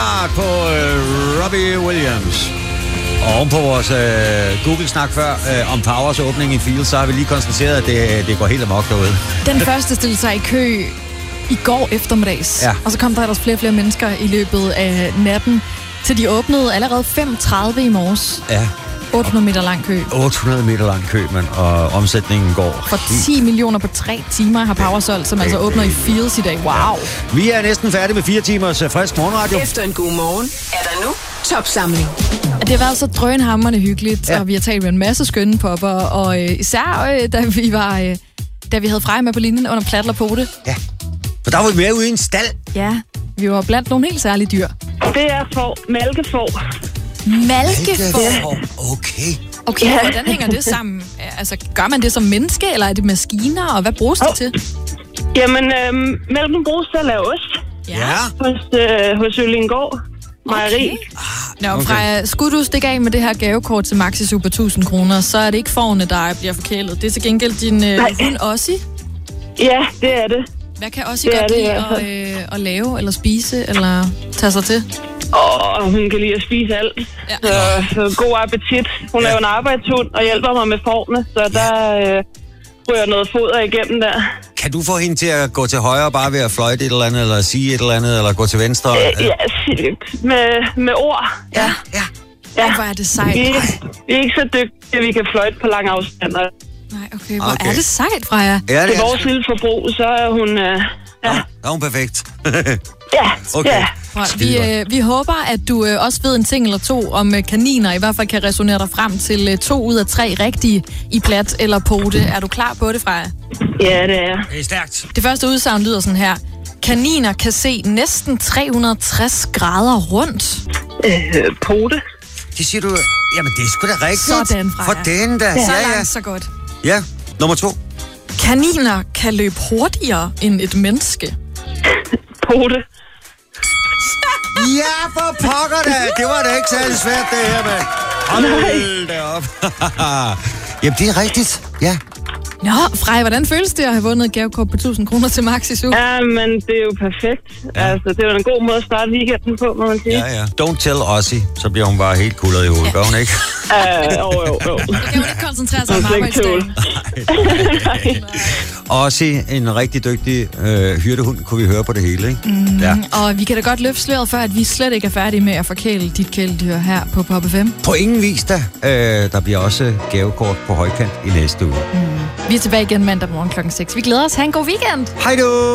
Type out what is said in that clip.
På Robbie Williams. Og oven på vores Google-snak før om Powers åbning i Fields, så har vi lige konstateret, at det går helt amok derude. Den første stillede sig i kø i går eftermiddags. Ja. Og så kom der ellers flere og flere mennesker i løbet af natten, til de åbnede allerede 5:30 i morges. Ja. 800 meter lang kø. 800 meter lang kø, man, og omsætningen går. For 10 millioner på 3 timer har Power solgt, som altså åbner i Fields i dag. Wow. Ja. Vi er næsten færdige med 4 timers frisk morgenradio. Efter en god morgen er der nu topsamling. Det har været så drønhamrende hyggeligt, og vi har talt med en masse skønne popper, og især da vi havde Freja med på linjen under Platler på det. Ja, for der var vi med ude i en stald. Ja, vi var blandt nogle helt særlige dyr. Det er malkefår. Malkefår? Okay, ja. Hvordan hænger det sammen? Altså, gør man det som menneske, eller er det maskiner, og hvad bruges det til? Jamen, mælken bruges til at lave ost. Ja. Hos Øllingård Mejeri. Nå, Freja, skulle du stikke af med det her gavekort til Maxi Super 1000 kroner, så er det ikke fårene, der bliver forkælet. Det er til gengæld din hund Ossie. Ja, det er det. Hvad kan Ossie godt lide at lave, eller spise, eller tage sig til? Hun kan lide at spise alt. Ja. Så god appetit. Hun er jo en arbejdshund og hjælper mig med fårene, så der ryger noget foder igennem der. Kan du få hende til at gå til højre bare ved at fløjte et eller andet, eller sige et eller andet, eller gå til venstre? Ja, med ord. Ja. Hvor er det sejt. Vi er ikke så dygtige, at vi kan fløjte på lang afstand. Nej, okay. Hvor er det sejt, Freja. Ja, det er vores lille forbrug, så er hun... Ja, er hun perfekt. Ja, okay. Ja. Vi håber, at du også ved en ting eller to om kaniner, i hvert fald kan resonere dig frem til 2 ud af 3 rigtige i plat eller pote. Er du klar på det, Freja? Ja, det er. Det er stærkt. Det første udsagn lyder sådan her. Kaniner kan se næsten 360 grader rundt. Pote. Det siger du... Jamen, det er sgu da rigtigt. Sådan, Freja. For den da. Så langt, så godt. Ja, nummer 2. Kaniner kan løbe hurtigere end et menneske. Pote. Ja, for pokker da. Det var da ikke særlig svært, det her, mand. Hold da op. Jamen, det er rigtigt. Ja. Nå, Freja, hvordan føles det at have vundet et gavekort på 1000 kroner til Maxi Super? Ja, men det er jo perfekt. Ja. Altså, det er jo en god måde at starte weekenden på, må man sige. Ja. Don't tell Ossie, så bliver hun bare helt kullet i hovedet, gør hun ikke? Jo. Det kan hun ikke koncentrere sig om arbejdsdagen. Ossie, en rigtig dygtig hyrdehund, kunne vi høre på det hele, ikke? Ja. Og vi kan da godt løfte sløret før, at vi slet ikke er færdige med at forkæle dit kæledyr her på Pop FM. På ingen vis da. Der bliver også gavekort på højkant i næste uge. Vi er tilbage igen mandag morgen kl. 6. Vi glæder os. Ha' en god weekend. Hej du!